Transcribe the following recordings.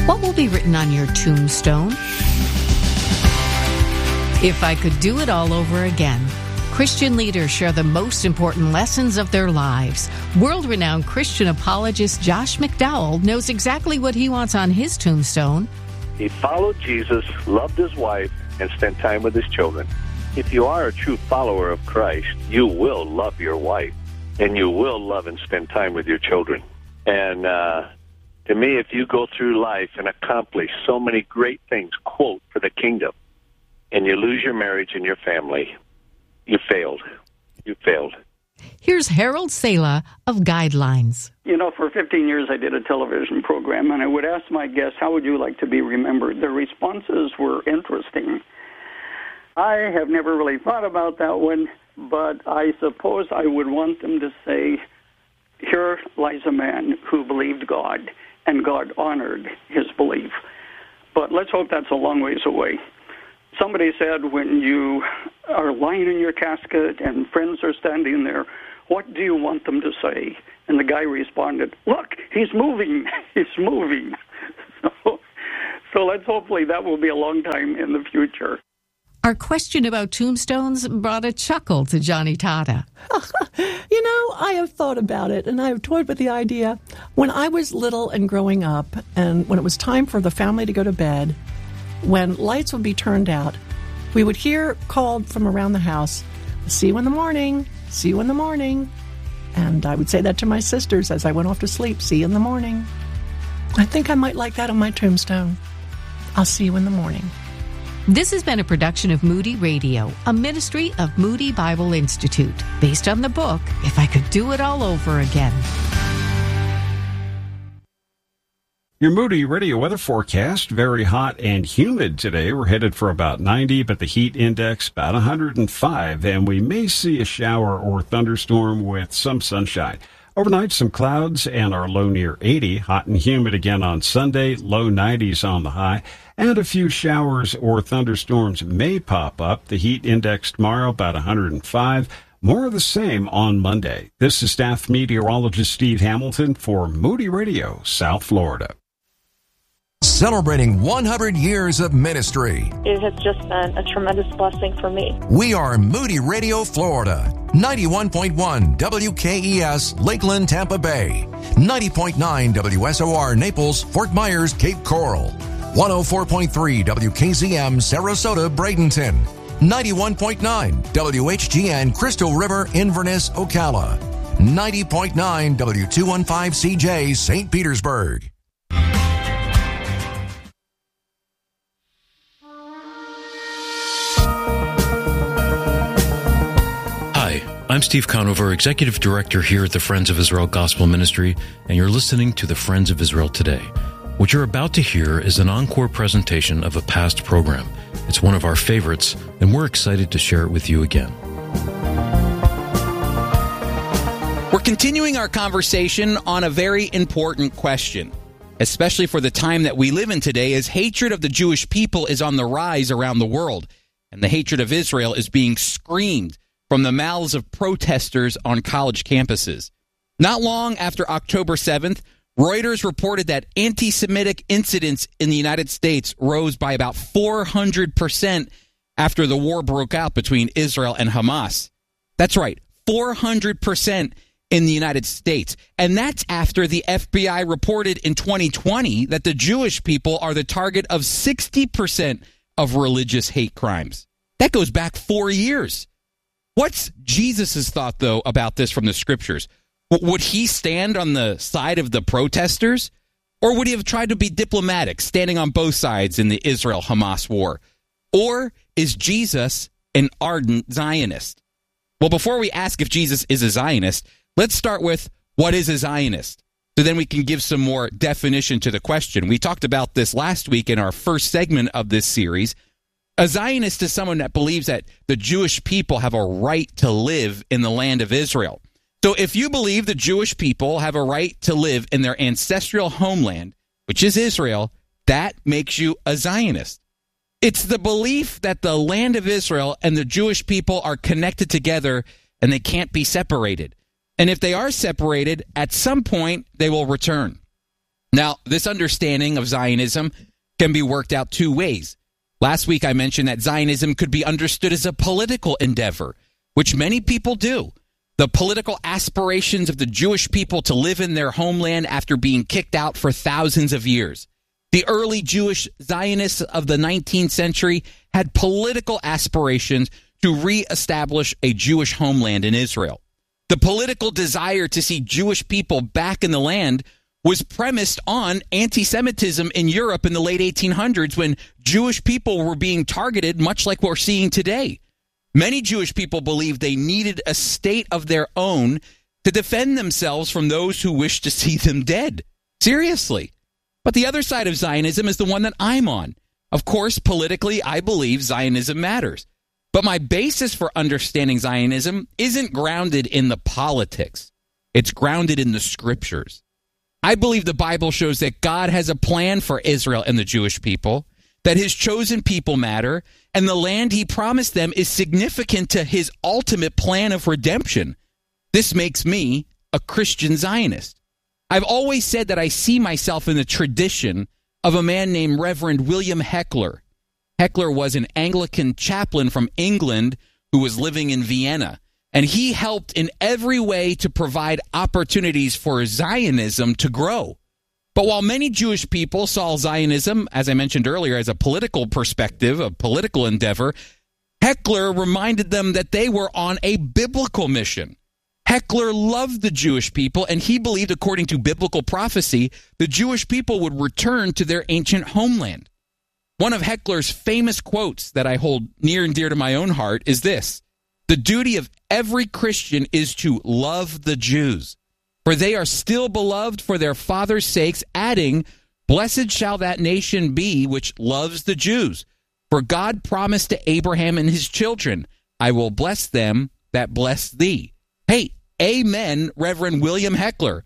What will be written on your tombstone? If I could do it all over again. Christian leaders share the most important lessons of their lives. World-renowned Christian apologist Josh McDowell knows exactly what he wants on his tombstone. He followed Jesus, loved his wife, and spent time with his children. If you are a true follower of Christ, you will love your wife, and you will love and spend time with your children. And to me, if you go through life and accomplish so many great things, quote, for the kingdom, and you lose your marriage and your family, you failed. You failed. Here's Harold Sala of Guidelines. You know, for 15 years I did a television program, and I would ask my guests, how would you like to be remembered? Their responses were interesting. I have never really thought about that one, but I suppose I would want them to say, here lies a man who believed God, and God honored his belief. But let's hope that's a long ways away. Somebody said, when you are lying in your casket and friends are standing there, what do you want them to say? And the guy responded, look, he's moving, he's moving. So let's hopefully that will be a long time in the future. Our question about tombstones brought a chuckle to Johnny Tata. You know, I have thought about it, and I have toyed with the idea. When I was little and growing up, and when it was time for the family to go to bed, when lights would be turned out, we would hear called from around the house, see you in the morning, see you in the morning. And I would say that to my sisters as I went off to sleep, see you in the morning. I think I might like that on my tombstone. I'll see you in the morning. This has been a production of Moody Radio, a ministry of Moody Bible Institute, based on the book, If I Could Do It All Over Again. Your Moody Radio weather forecast, very hot and humid today. We're headed for about 90, but the heat index about 105, and we may see a shower or thunderstorm with some sunshine. Overnight, some clouds and our low near 80. Hot and humid again on Sunday, low 90s on the high, and a few showers or thunderstorms may pop up. The heat index tomorrow about 105. More of the same on Monday. This is staff meteorologist Steve Hamilton for Moody Radio, South Florida. Celebrating 100 years of ministry. It has just been a tremendous blessing for me. We are Moody Radio, Florida. 91.1 WKES, Lakeland, Tampa Bay. 90.9 WSOR, Naples, Fort Myers, Cape Coral. 104.3 WKZM, Sarasota, Bradenton. 91.9 WHGN, Crystal River, Inverness, Ocala. 90.9 W215CJ, St. Petersburg. I'm Steve Conover, Executive Director here at the Friends of Israel Gospel Ministry, and you're listening to the Friends of Israel Today. What you're about to hear is an encore presentation of a past program. It's one of our favorites, and we're excited to share it with you again. We're continuing our conversation on a very important question, especially for the time that we live in today, as hatred of the Jewish people is on the rise around the world, and the hatred of Israel is being screamed from the mouths of protesters on college campuses. Not long after October 7th, Reuters reported that anti-Semitic incidents in the United States rose by about 400% after the war broke out between Israel and Hamas. That's right, 400% in the United States. And that's after the FBI reported in 2020 that the Jewish people are the target of 60% of religious hate crimes. That goes back 4 years. What's Jesus' thought, though, about this from the scriptures? Would he stand on the side of the protesters? Or would he have tried to be diplomatic, standing on both sides in the Israel-Hamas war? Or is Jesus an ardent Zionist? Well, before we ask if Jesus is a Zionist, let's start with, what is a Zionist? So then we can give some more definition to the question. We talked about this last week in our first segment of this series. A Zionist is someone that believes that the Jewish people have a right to live in the land of Israel. So if you believe the Jewish people have a right to live in their ancestral homeland, which is Israel, that makes you a Zionist. It's the belief that the land of Israel and the Jewish people are connected together and they can't be separated. And if they are separated, at some point they will return. Now, this understanding of Zionism can be worked out two ways. Last week I mentioned that Zionism could be understood as a political endeavor, which many people do. The political aspirations of the Jewish people to live in their homeland after being kicked out for thousands of years. The early Jewish Zionists of the 19th century had political aspirations to reestablish a Jewish homeland in Israel. The political desire to see Jewish people back in the land was premised on anti-Semitism in Europe in the late 1800s when Jewish people were being targeted, much like we're seeing today. Many Jewish people believed they needed a state of their own to defend themselves from those who wished to see them dead. Seriously. But the other side of Zionism is the one that I'm on. Of course, politically, I believe Zionism matters. But my basis for understanding Zionism isn't grounded in the politics. It's grounded in the scriptures. I believe the Bible shows that God has a plan for Israel and the Jewish people, that his chosen people matter, and the land he promised them is significant to his ultimate plan of redemption. This makes me a Christian Zionist. I've always said that I see myself in the tradition of a man named Reverend William Heckler. Heckler was an Anglican chaplain from England who was living in Vienna, and he helped in every way to provide opportunities for Zionism to grow. But while many Jewish people saw Zionism, as I mentioned earlier, as a political perspective, a political endeavor, Heckler reminded them that they were on a biblical mission. Heckler loved the Jewish people, and he believed, according to biblical prophecy, the Jewish people would return to their ancient homeland. One of Heckler's famous quotes that I hold near and dear to my own heart is this: "The duty of every Christian is to love the Jews, for they are still beloved for their fathers' sakes," adding, "Blessed shall that nation be which loves the Jews. For God promised to Abraham and his children, I will bless them that bless thee." Hey, amen, Reverend William Heckler.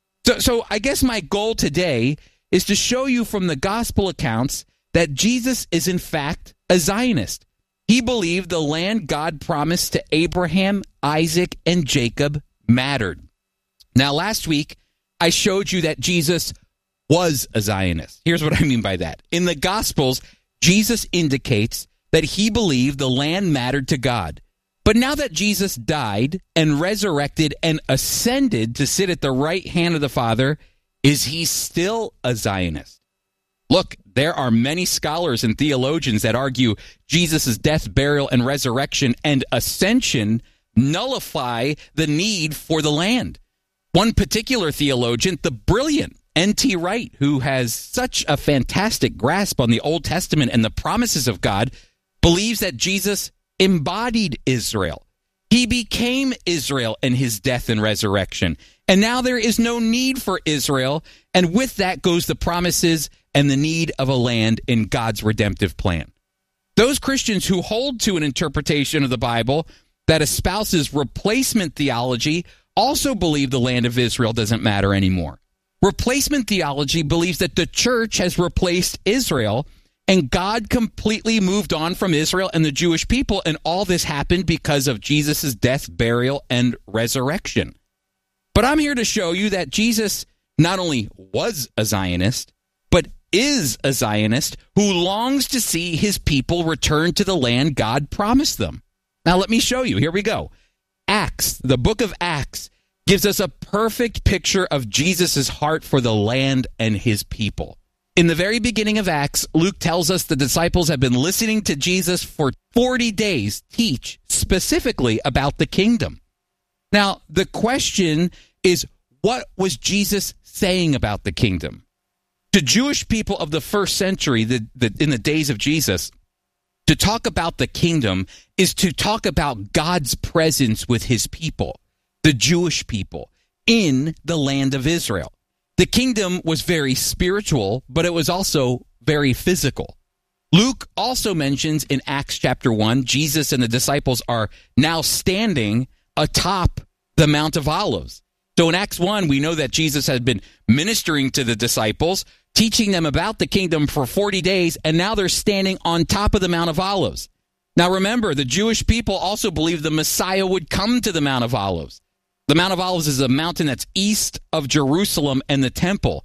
So I guess my goal today is to show you from the gospel accounts that Jesus is in fact a Zionist. He believed the land God promised to Abraham, Isaac, and Jacob mattered. Now, last week, I showed you that Jesus was a Zionist. Here's what I mean by that. In the Gospels, Jesus indicates that he believed the land mattered to God. But now that Jesus died and resurrected and ascended to sit at the right hand of the Father, is he still a Zionist? Look, there are many scholars and theologians that argue Jesus' death, burial, and resurrection and ascension nullify the need for the land. One particular theologian, the brilliant N.T. Wright, who has such a fantastic grasp on the Old Testament and the promises of God, believes that Jesus embodied Israel. He became Israel in his death and resurrection. And now there is no need for Israel, and with that goes the promises and the need of a land in God's redemptive plan. Those Christians who hold to an interpretation of the Bible that espouses replacement theology also believe the land of Israel doesn't matter anymore. Replacement theology believes that the church has replaced Israel, and God completely moved on from Israel and the Jewish people, and all this happened because of Jesus' death, burial, and resurrection. But I'm here to show you that Jesus not only was a Zionist, but is a Zionist who longs to see his people return to the land God promised them. Now let me show you. Here we go. Acts, the book of Acts, gives us a perfect picture of Jesus' heart for the land and his people. In the very beginning of Acts, Luke tells us the disciples have been listening to Jesus for 40 days teach specifically about the kingdom. Now, the question is, what was Jesus saying about the kingdom? To Jewish people of the first century, in the days of Jesus, to talk about the kingdom is to talk about God's presence with his people, the Jewish people, in the land of Israel. The kingdom was very spiritual, but it was also very physical. Luke also mentions in Acts chapter 1, Jesus and the disciples are now standing atop the Mount of Olives. So in Acts 1, we know that Jesus had been ministering to the disciples, teaching them about the kingdom for 40 days, and now they're standing on top of the Mount of Olives. Now remember, the Jewish people also believed the Messiah would come to the Mount of Olives. The Mount of Olives is a mountain that's east of Jerusalem and the temple.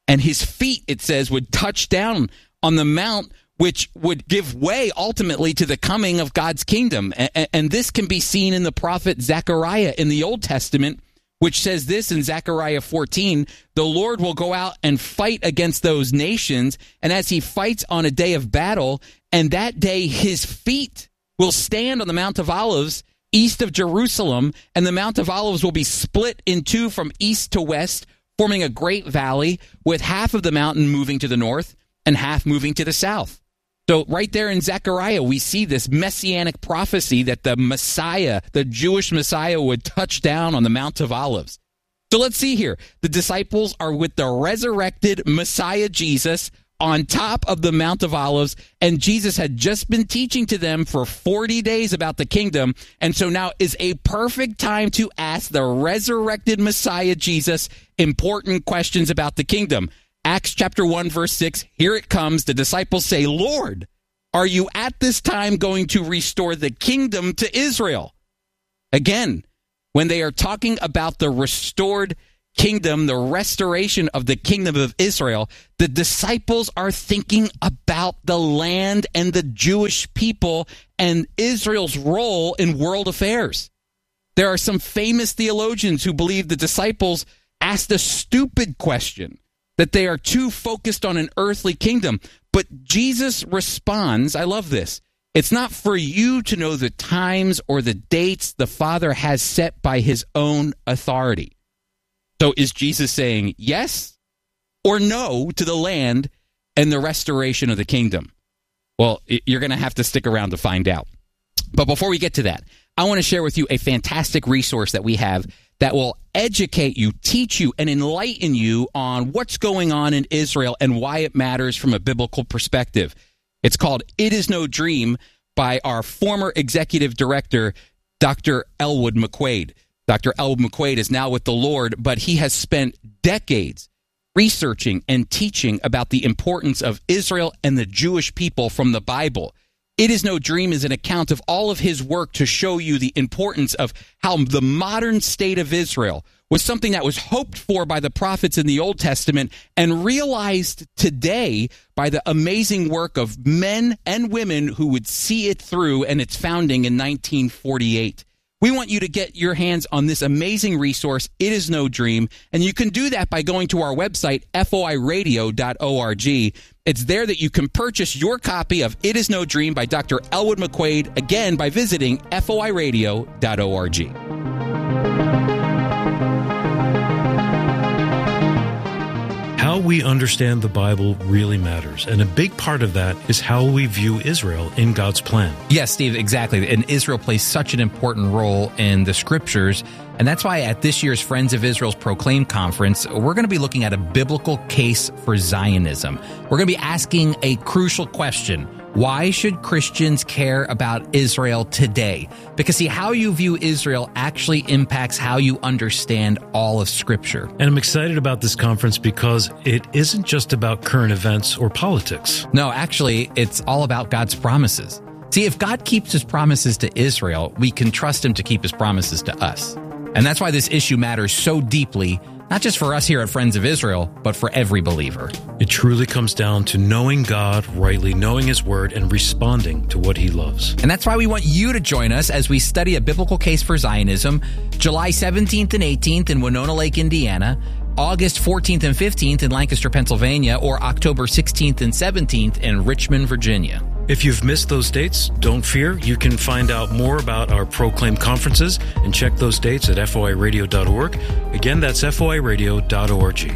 and his feet, it says, would touch down on the mount, which would give way ultimately to the coming of God's kingdom. And this can be seen in the prophet Zechariah in the Old Testament, which says this in Zechariah 14, the Lord will go out and fight against those nations, and as he fights on a day of battle, and that day his feet will stand on the Mount of Olives east of Jerusalem, and the Mount of Olives will be split in two from east to west, forming a great valley, with half of the mountain moving to the north and half moving to the south. So right there in Zechariah, we see this messianic prophecy that the Messiah, the Jewish Messiah, would touch down on the Mount of Olives. So let's see here. The disciples are with the resurrected Messiah Jesus on top of the Mount of Olives, and Jesus had just been teaching to them for 40 days about the kingdom, and so now is a perfect time to ask the resurrected Messiah Jesus important questions about the kingdom. Acts chapter 1, verse 6, here it comes. The disciples say, Lord, are you at this time going to restore the kingdom to Israel? Again, when they are talking about the restored kingdom, the restoration of the kingdom of Israel, the disciples are thinking about the land and the Jewish people and Israel's role in world affairs. There are some famous theologians who believe the disciples asked a stupid question, that they are too focused on an earthly kingdom. But Jesus responds, I love this, it's not for you to know the times or the dates the Father has set by his own authority. So is Jesus saying yes or no to the land and the restoration of the kingdom? Well, you're going to have to stick around to find out. But before we get to that, I want to share with you a fantastic resource that we have that will educate you, teach you, and enlighten you on what's going on in Israel and why it matters from a biblical perspective. It's called It Is No Dream by our former executive director, Dr. Elwood McQuaid. Dr. Elwood McQuaid is now with the Lord, but he has spent decades researching and teaching about the importance of Israel and the Jewish people from the Bible. It Is No Dream is an account of all of his work to show you the importance of how the modern state of Israel was something that was hoped for by the prophets in the Old Testament and realized today by the amazing work of men and women who would see it through and its founding in 1948. We want you to get your hands on this amazing resource, It Is No Dream, and you can do that by going to our website, foiradio.org. It's there that you can purchase your copy of It Is No Dream by Dr. Elwood McQuaid, again, by visiting foiradio.org. How we understand the Bible really matters, and a big part of that is how we view Israel in God's plan. Yes, Steve, exactly. And Israel plays such an important role in the scriptures, and that's why at this year's Friends of Israel's Proclaim Conference, we're going to be looking at a biblical case for Zionism. We're going to be asking a crucial question. Why should Christians care about Israel today? Because, see, how you view Israel actually impacts how you understand all of Scripture. And I'm excited about this conference because it isn't just about current events or politics. No, actually, it's all about God's promises. See, if God keeps his promises to Israel, we can trust him to keep his promises to us. And that's why this issue matters so deeply, not just for us here at Friends of Israel, but for every believer. It truly comes down to knowing God, rightly knowing his word, and responding to what he loves. And that's why we want you to join us as we study a biblical case for Zionism, July 17th and 18th in Winona Lake, Indiana, August 14th and 15th in Lancaster, Pennsylvania, or October 16th and 17th in Richmond, Virginia. If you've missed those dates, don't fear. You can find out more about our Proclaim conferences and check those dates at foiradio.org. Again, that's foiradio.org.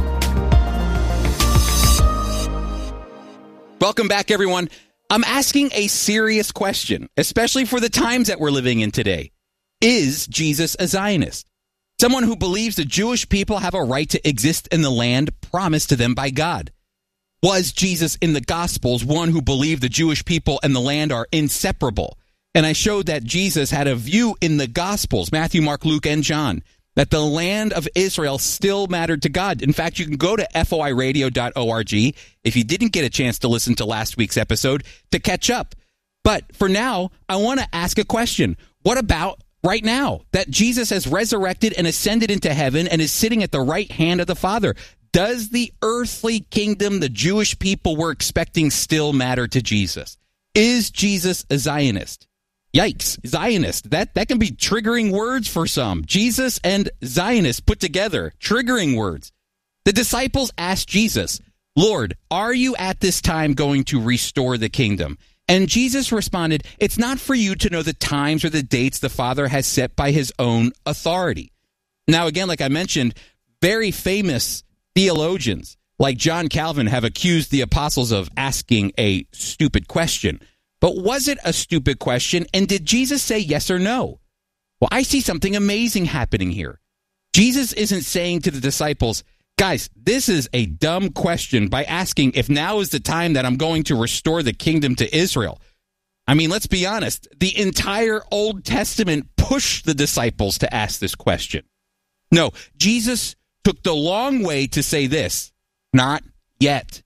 Welcome back, everyone. I'm asking a serious question, especially for the times that we're living in today. Is Jesus a Zionist? Someone who believes the Jewish people have a right to exist in the land promised to them by God. Was Jesus in the Gospels one who believed the Jewish people and the land are inseparable? And I showed that Jesus had a view in the Gospels, Matthew, Mark, Luke, and John, that the land of Israel still mattered to God. In fact, you can go to foiradio.org if you didn't get a chance to listen to last week's episode to catch up. But for now, I want to ask a question. What about right now that Jesus has resurrected and ascended into heaven and is sitting at the right hand of the Father? Does the earthly kingdom the Jewish people were expecting still matter to Jesus? Is Jesus a Zionist? Yikes, Zionist. That can be triggering words for some. Jesus and Zionist put together, triggering words. The disciples asked Jesus, Lord, are you at this time going to restore the kingdom? And Jesus responded, it's not for you to know the times or the dates the Father has set by his own authority. Now, again, like I mentioned, very famous theologians like John Calvin have accused the apostles of asking a stupid question. But was it a stupid question? And did Jesus say yes or no? Well, I see something amazing happening here. Jesus isn't saying to the disciples, guys, this is a dumb question by asking if now is the time that I'm going to restore the kingdom to Israel. I mean, let's be honest. The entire Old Testament pushed the disciples to ask this question. No, Jesus took the long way to say this, not yet.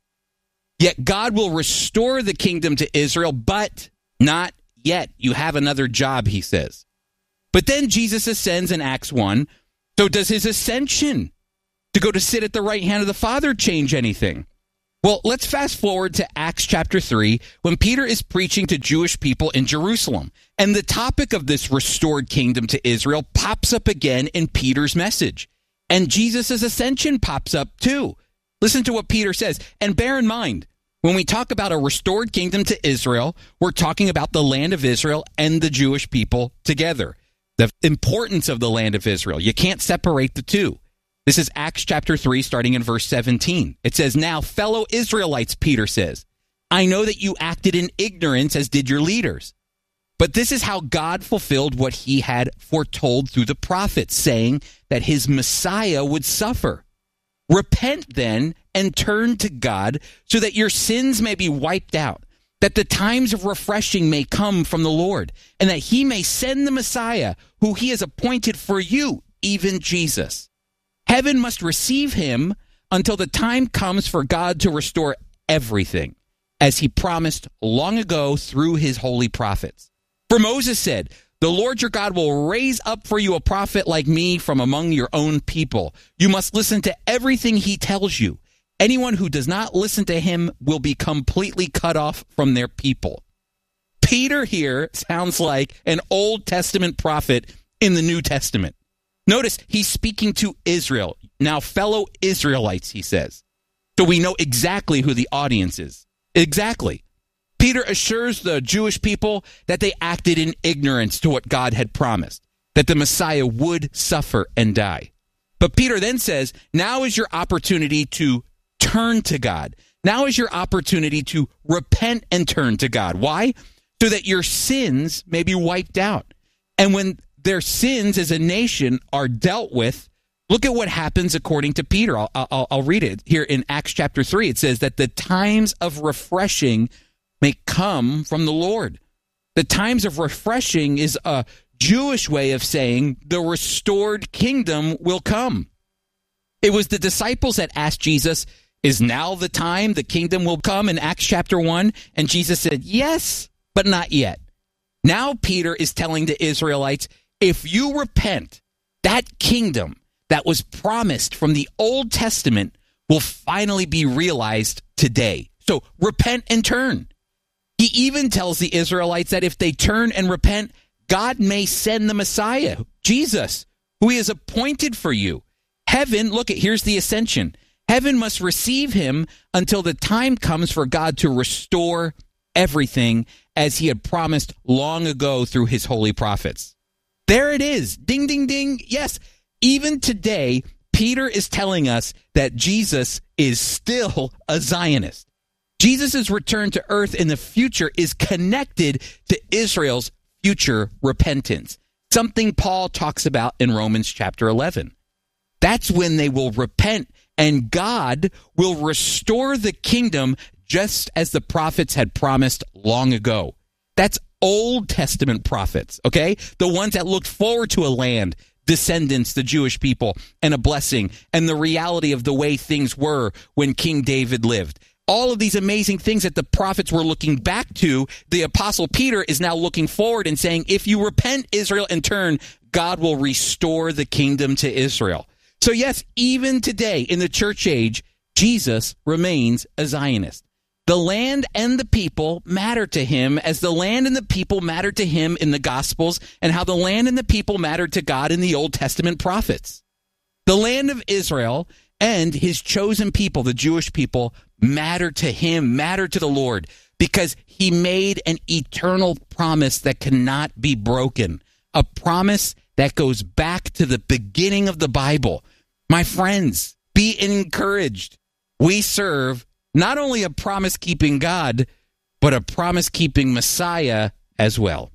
Yet God will restore the kingdom to Israel, but not yet. You have another job, he says. But then Jesus ascends in Acts 1. So does his ascension to go to sit at the right hand of the Father change anything? Well, let's fast forward to Acts chapter 3, when Peter is preaching to Jewish people in Jerusalem. And the topic of this restored kingdom to Israel pops up again in Peter's message. And Jesus' ascension pops up too. Listen to what Peter says. And bear in mind, when we talk about a restored kingdom to Israel, we're talking about the land of Israel and the Jewish people together. The importance of the land of Israel. You can't separate the two. This is Acts chapter 3, starting in verse 17. It says, now, fellow Israelites, Peter says, I know that you acted in ignorance as did your leaders. But this is how God fulfilled what he had foretold through the prophets, saying that his Messiah would suffer. Repent then and turn to God so that your sins may be wiped out, that the times of refreshing may come from the Lord, and that he may send the Messiah, who he has appointed for you, even Jesus. Heaven must receive him until the time comes for God to restore everything, as he promised long ago through his holy prophets. For Moses said, the Lord your God will raise up for you a prophet like me from among your own people. You must listen to everything he tells you. Anyone who does not listen to him will be completely cut off from their people. Peter here sounds like an Old Testament prophet in the New Testament. Notice he's speaking to Israel. Now, fellow Israelites, he says. So we know exactly who the audience is. Exactly. Peter assures the Jewish people that they acted in ignorance to what God had promised, that the Messiah would suffer and die. But Peter then says, now is your opportunity to turn to God. Now is your opportunity to repent and turn to God. Why? So that your sins may be wiped out. And when their sins as a nation are dealt with, look at what happens according to Peter. I'll read it here in Acts chapter 3. It says that the times of refreshing may come from the Lord. The times of refreshing is a Jewish way of saying the restored kingdom will come. It was the disciples that asked Jesus, is now the time the kingdom will come in Acts chapter 1? And Jesus said, yes, but not yet. Now Peter is telling the Israelites, if you repent, that kingdom that was promised from the Old Testament will finally be realized today. So repent and turn. He even tells the Israelites that if they turn and repent, God may send the Messiah, Jesus, who he has appointed for you. Heaven, here's the ascension. Heaven must receive him until the time comes for God to restore everything as he had promised long ago through his holy prophets. There it is. Ding, ding, ding. Yes, even today, Peter is telling us that Jesus is still a Zionist. Jesus' return to earth in the future is connected to Israel's future repentance, something Paul talks about in Romans chapter 11. That's when they will repent and God will restore the kingdom just as the prophets had promised long ago. That's Old Testament prophets, okay? The ones that looked forward to a land, descendants, the Jewish people, and a blessing, and the reality of the way things were when King David lived. All of these amazing things that the prophets were looking back to, the Apostle Peter is now looking forward and saying, if you repent, Israel, and turn, God will restore the kingdom to Israel. So yes, even today in the church age, Jesus remains a Zionist. The land and the people matter to him as the land and the people mattered to him in the Gospels and how the land and the people mattered to God in the Old Testament prophets. The land of Israel and his chosen people, the Jewish people, matter to him, matter to the Lord, because he made an eternal promise that cannot be broken, a promise that goes back to the beginning of the Bible. My friends, be encouraged. We serve not only a promise-keeping God, but a promise-keeping Messiah as well.